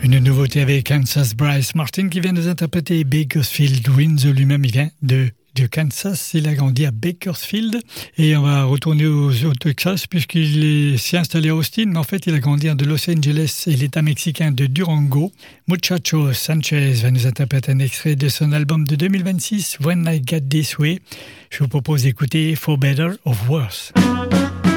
Une nouveauté avec Kansas Bryce Martin qui vient de nous interpréter Bakersfield Winds. Lui-même, il vient de Kansas. Il a grandi à Bakersfield. Et on va retourner au Texas puisqu'il s'est installé à Austin. Mais en fait, il a grandi de Los Angeles et l'État mexicain de Durango. Muchacho Sanchez va nous interpréter un extrait de son album de 2026, When I Got This Way. Je vous propose d'écouter For Better or Worse.